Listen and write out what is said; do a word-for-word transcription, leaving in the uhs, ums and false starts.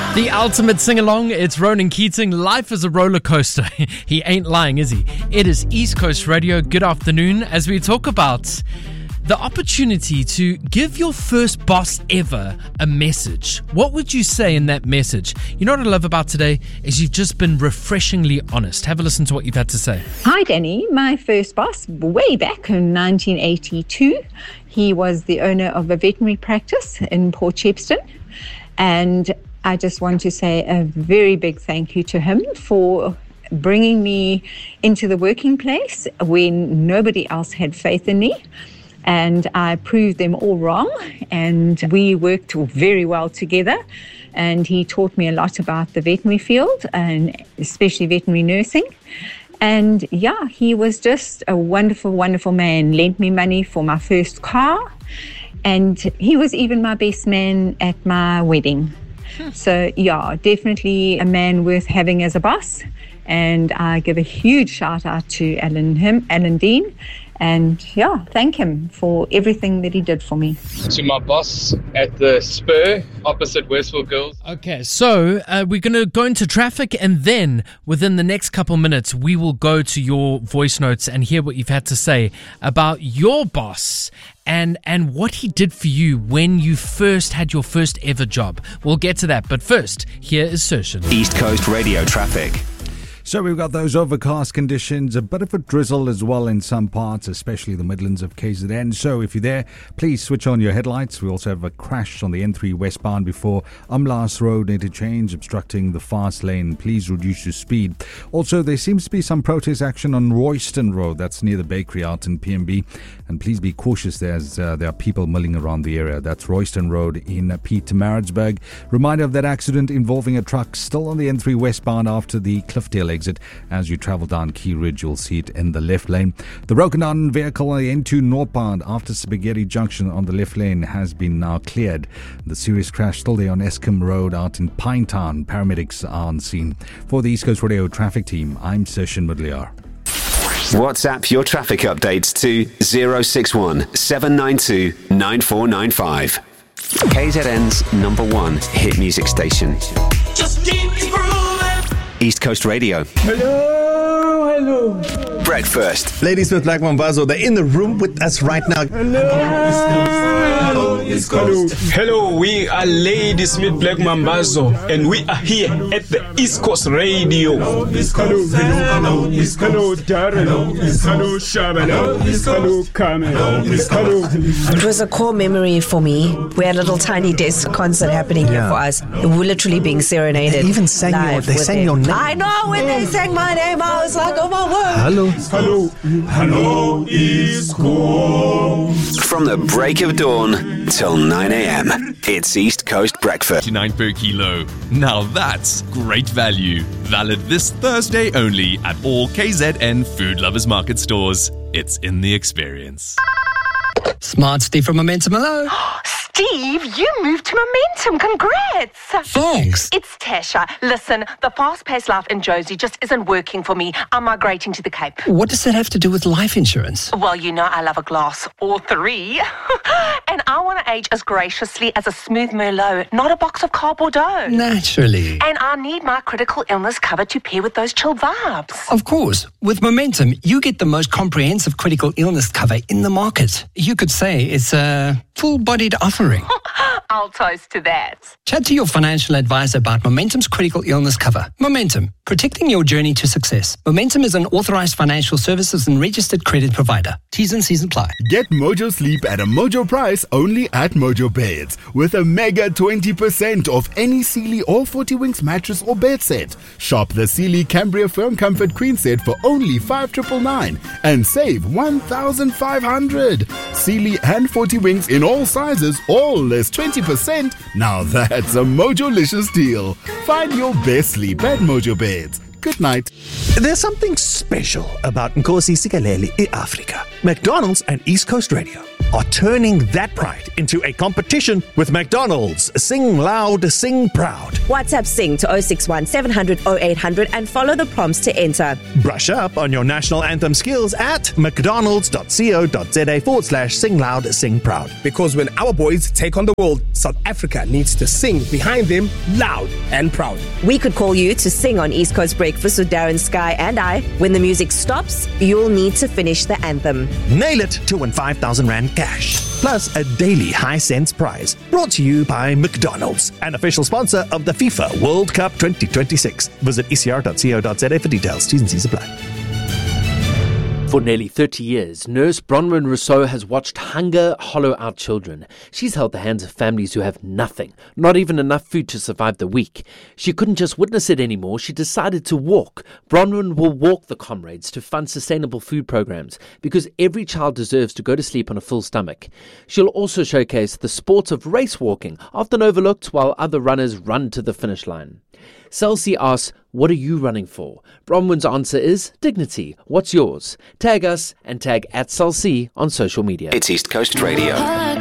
The ultimate sing-along, it's Ronan Keating. Life is a roller coaster. He ain't lying, is he? It is East Coast Radio. Good afternoon as we talk about the opportunity to give your first boss ever a message. What would you say in that message? You know what I love about today is you've just been refreshingly honest. Have a listen to what you've had to say. Hi, Danny. My first boss way back in nineteen eighty-two. He was the owner of a veterinary practice in Port Shepstone. And I just want to say a very big thank you to him for bringing me into the working place when nobody else had faith in me. And I proved them all wrong, and we worked very well together. And he taught me a lot about the veterinary field, and especially veterinary nursing. And yeah, he was just a wonderful, wonderful man. Lent me money for my first car, and he was even my best man at my wedding. So yeah, definitely a man worth having as a boss. And I give a huge shout out to Alan, him, Alan Dean. And yeah, thank him for everything that he did for me. To my boss at the Spur opposite Westville Girls. Okay, so uh, we're going to go into traffic, and then within the next couple minutes, we will go to your voice notes and hear what you've had to say about your boss and and what he did for you when you first had your first ever job. We'll get to that, but first, here is Sershin. East Coast Radio traffic. So we've got those overcast conditions, a bit of a drizzle as well in some parts, especially the Midlands of K Z N. So if you're there, please switch on your headlights. We also have a crash on the N three westbound before Umlas Road interchange, obstructing the fast lane. Please reduce your speed. Also, there seems to be some protest action on Royston Road. That's near the bakery out in P M B. And please be cautious there as uh, there are people milling around the area. That's Royston Road in uh, Pietermaritzburg. Reminder of that accident involving a truck still on the N three westbound after the Cliffdale exit. As you travel down Key Ridge, you'll see it in the left lane. The broken down vehicle on the N two northbound after Spaghetti Junction on the left lane has been now cleared. The serious crash still there on Eskom Road out in Pinetown. Paramedics are on scene. For the East Coast Radio traffic team, I'm Sershin Mudliar. WhatsApp your traffic updates to zero six one seven nine two nine four nine five. K Z N's number one hit music station. Just keep it grooving. East Coast Radio. Hello, hello. Breakfast. Ladysmith Black Mambazo, they're in the room with us right now. Hello. Hello, East Coast. Hello, we are Ladysmith Black Mambazo, and we are here at the East Coast Radio. Hello, East Coast. Hello, East Coast. Hello, Darren. Hello, Shaban. Hello, Carmen. Hello. It was a core memory for me. We had a little tiny desk concert happening here yeah. for us. We were literally being serenaded. They even sang your, they sang your name. I know, when they sang my name, I was like, oh my word. Hello. Hello. Hello, East Coast. From the break of dawn till nine a.m. It's East Coast Breakfast. fifty-nine per kilo. Now that's great value. Valid this Thursday only at all K Z N Food Lovers Market stores. It's in the experience. Smart Steve from Momentum. Hello. Steve, you moved to Momentum. Congrats. Thanks. It's Tasha. Listen, the fast-paced life in Josie just isn't working for me. I'm migrating to the Cape. What does that have to do with life insurance? Well, you know I love a glass or three. And I want to age as graciously as a smooth Merlot, not a box of car Bordeaux. Naturally. And I need my critical illness cover to pair with those chill vibes. Of course. With Momentum, you get the most comprehensive critical illness cover in the market. You could say it's a full-bodied offering. I'll toast to that. Chat to your financial advisor about Momentum's critical illness cover. Momentum, protecting your journey to success. Momentum is an authorized financial services and registered credit provider. T's and C's apply. Get Mojo Sleep at a Mojo price only at Mojo Beds. With a mega twenty percent off any Sealy or forty Winks mattress or bed set. Shop the Sealy Cambria Firm Comfort Queen set for only five thousand nine hundred ninety-nine and save one thousand five hundred dollars. Sealy and forty Winks in all sizes, all less twenty percent. Now that's a Mojo-licious deal. Find your best sleep at Mojo Beds. Good night. There's something special about Nkosi Sikelel' in Africa. McDonald's and East Coast Radio. are turning that pride into a competition with McDonald's. Sing loud, sing proud. WhatsApp Sing to oh six one, seven hundred, oh eight hundred and follow the prompts to enter. Brush up on your national anthem skills at mcdonalds.co.za forward slash sing loud, sing proud. Because when our boys take on the world, South Africa needs to sing behind them loud and proud. We could call you to sing on East Coast Breakfast with Darren, Sky and I. When the music stops, you'll need to finish the anthem. Nail it to win five thousand rand cash. Plus a daily high cents prize. Brought to you by McDonald's, an official sponsor of the FIFA World Cup twenty twenty-six. Visit e c r dot co dot z a for details. T's and C's apply. For nearly thirty years, nurse Bronwyn Rousseau has watched hunger hollow out children. She's held the hands of families who have nothing, not even enough food to survive the week. She couldn't just witness it anymore. She decided to walk. Bronwyn will walk the comrades to fund sustainable food programs because every child deserves to go to sleep on a full stomach. She'll also showcase the sport of race walking, often overlooked while other runners run to the finish line. Celsi asks, what are you running for? Bronwyn's answer is dignity. What's yours? Tag us and tag at Celsi on social media. It's East Coast Radio.